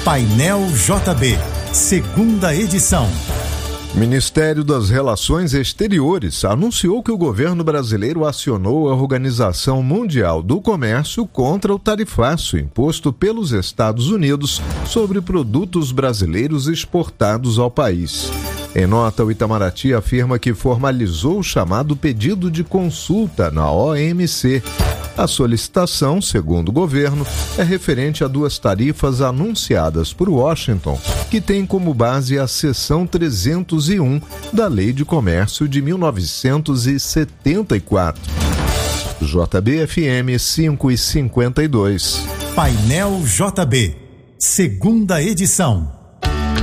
Painel JB, segunda edição. Ministério das Relações Exteriores anunciou que o governo brasileiro acionou a Organização Mundial do Comércio contra o tarifaço imposto pelos Estados Unidos sobre produtos brasileiros exportados ao país. Em nota, o Itamaraty afirma que formalizou o chamado pedido de consulta na OMC. A solicitação, segundo o governo, é referente a duas tarifas anunciadas por Washington, que tem como base a seção 301 da Lei de Comércio de 1974. JB-FM 5:52. Painel JB, segunda edição.